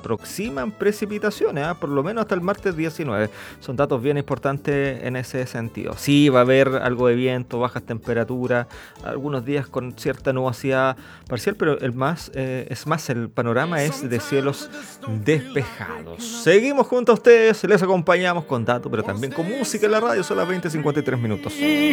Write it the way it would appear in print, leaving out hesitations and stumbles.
aproximan precipitaciones, por lo menos hasta el martes 19. Son datos bien importantes en ese sentido. Sí, va a haber algo de viento, bajas temperaturas, algunos días con cierta nubosidad parcial, pero el panorama es de cielos despejados. Seguimos junto a ustedes, les acompañamos con datos, pero también con música en la radio. Son las 20:53 minutos.